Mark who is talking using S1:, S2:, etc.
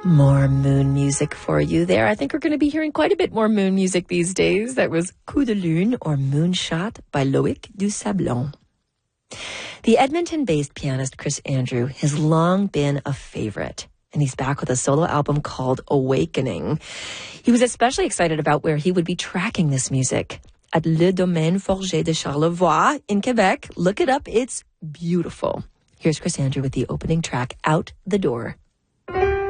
S1: More moon music for you there. I think we're going to be hearing quite a bit more moon music these days. That was Coup de Lune or Moonshot by Loïc du Sablon. The Edmonton-based pianist Chris Andrew has long been a favorite, and he's back with a solo album called Awakening. He was especially excited about where he would be tracking this music. At Le Domaine Forget de Charlevoix in Quebec. Look it up. It's beautiful. Here's Chris Andrew with the opening track, Out the Door.